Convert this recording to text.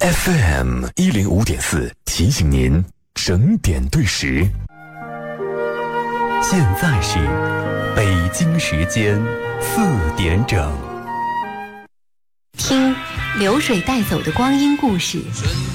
FM 105.4提醒您整点对时。现在是北京时间4点整。 听流水带走的光阴故事。